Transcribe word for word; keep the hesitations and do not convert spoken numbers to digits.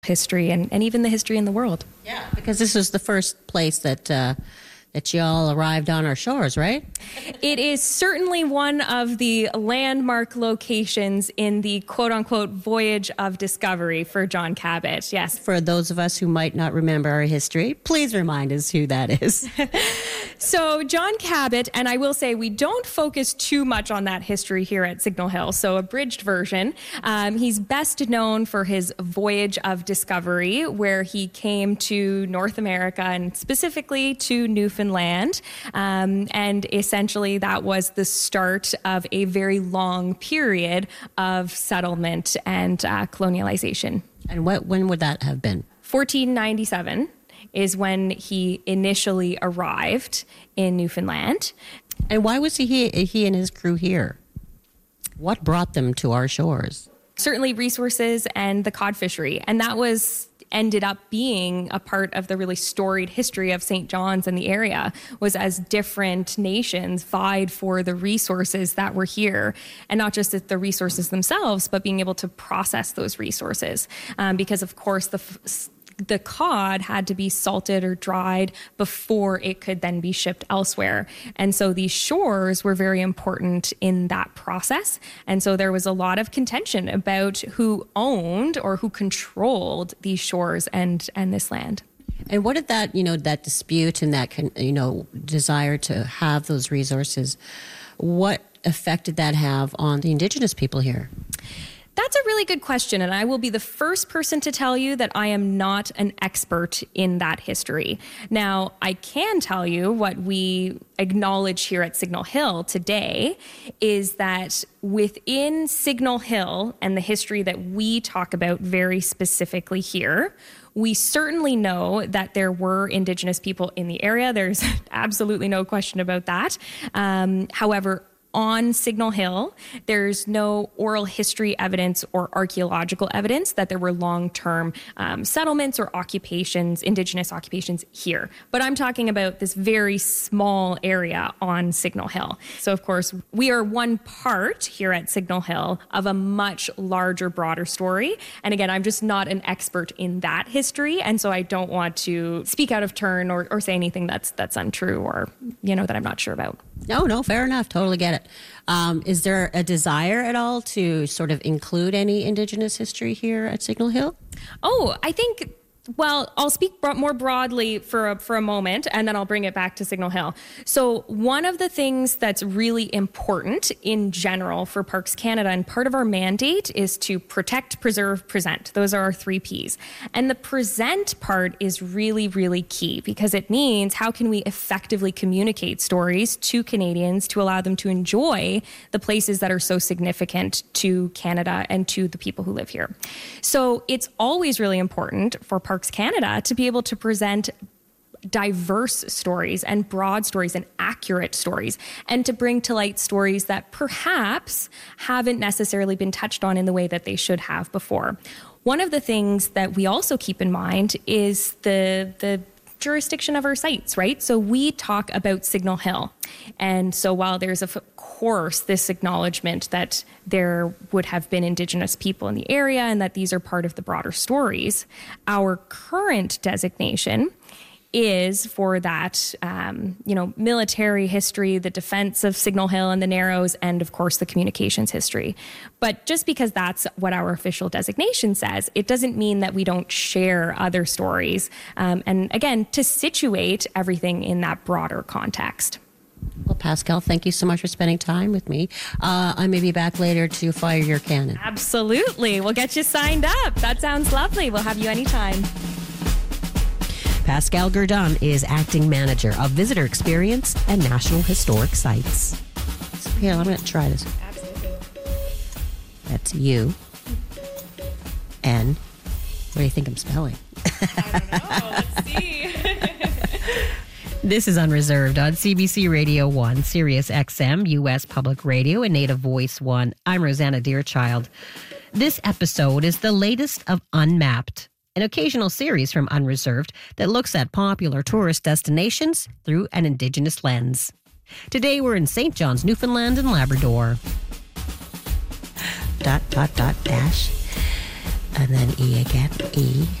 history and, and even the history in the world. Yeah, because this is the first place that uh, that y'all arrived on our shores, right? It is certainly one of the landmark locations in the quote-unquote voyage of discovery for John Cabot, yes. For those of us who might not remember our history, please remind us who that is. So John Cabot, and I will say we don't focus too much on that history here at Signal Hill, so abridged version. Um, he's best known for his voyage of discovery, where he came to North America and specifically to Newfoundland. Um, and essentially that was the start of a very long period of settlement and uh, colonialization. And what when would that have been? fourteen ninety-seven. Is when he initially arrived in Newfoundland. And why was he he and his crew here? What brought them to our shores? Certainly resources and the cod fishery. And that was ended up being a part of the really storied history of Saint John's and the area, was as different nations vied for the resources that were here. And not just the resources themselves, but being able to process those resources. Um, because, of course, the f- the cod had to be salted or dried before it could then be shipped elsewhere. And so these shores were very important in that process. And so there was a lot of contention about who owned or who controlled these shores and, and this land. And what did that, you know, that dispute and that, you know, desire to have those resources, what effect did that have on the Indigenous people here? That's a really good question, and I will be the first person to tell you that I am not an expert in that history. Now, I can tell you what we acknowledge here at Signal Hill today is that within Signal Hill and the history that we talk about very specifically here, we certainly know that there were Indigenous people in the area. There's absolutely no question about that. Um, however, on Signal Hill, there's no oral history evidence or archaeological evidence that there were long-term um, settlements or occupations, Indigenous occupations here. But I'm talking about this very small area on Signal Hill. So, of course, we are one part here at Signal Hill of a much larger, broader story. And again, I'm just not an expert in that history. And so I don't want to speak out of turn or, or say anything that's that's untrue or, you know, that I'm not sure about. No, no, fair enough. Totally get it. Um, is there a desire at all to sort of include any Indigenous history here at Signal Hill? Oh, I think, well, I'll speak more broadly for a, for a moment, and then I'll bring it back to Signal Hill. So one of the things that's really important in general for Parks Canada, and part of our mandate, is to protect, preserve, present. Those are our three Ps. And the present part is really, really key, because it means how can we effectively communicate stories to Canadians to allow them to enjoy the places that are so significant to Canada and to the people who live here. So it's always really important for Parks Canada to be able to present diverse stories and broad stories and accurate stories, and to bring to light stories that perhaps haven't necessarily been touched on in the way that they should have before. One of the things that we also keep in mind is the the jurisdiction of our sites, right? So we talk about Signal Hill. And so while there's, of course, this acknowledgement that there would have been Indigenous people in the area and that these are part of the broader stories, our current designation is for that, um, you know, military history, the defense of Signal Hill and the Narrows, and of course the communications history. But just because that's what our official designation says, it doesn't mean that we don't share other stories. Um, and again, to situate everything in that broader context. Well, Pascal, thank you so much for spending time with me. Uh, I may be back later to fire your cannon. Absolutely. We'll get you signed up. That sounds lovely. We'll have you anytime. Pascal Gurdon is acting manager of visitor experience and National Historic Sites. So here, I'm going to try this. Absolutely. That's U N. What do you think I'm spelling? I don't know. Let's see. This is Unreserved on C B C Radio one, Sirius X M, U S Public Radio, and Native Voice one. I'm Rosanna Deerchild. This episode is the latest of Unmapped, an occasional series from Unreserved that looks at popular tourist destinations through an Indigenous lens. Today we're in Saint John's, Newfoundland and Labrador. Dot, dot, dot, dash. and then E again, E.